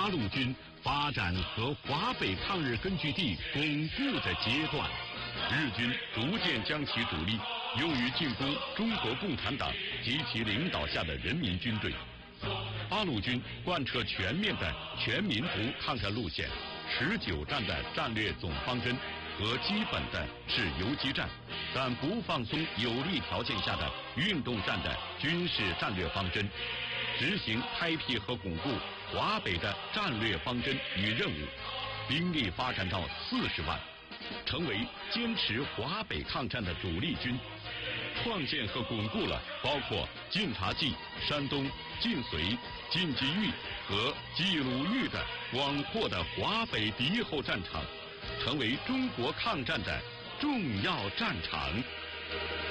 八路军发展和华北抗日根据地巩固的阶段，日军逐渐将其主力用于进攻中国共产党及其领导下的人民军队。八路军贯彻全面的全民族抗战路线，持久战的战略总方针和基本的是游击战，但不放松有利条件下的运动战的军事战略方针，执行开辟和巩固华北的战略方针与任务，兵力发展到40万，成为坚持华北抗战的主力军，创建和巩固了包括晋察冀、山东、晋绥、晋冀豫和冀鲁豫的广阔的华北敌后战场，成为中国抗战的重要战场。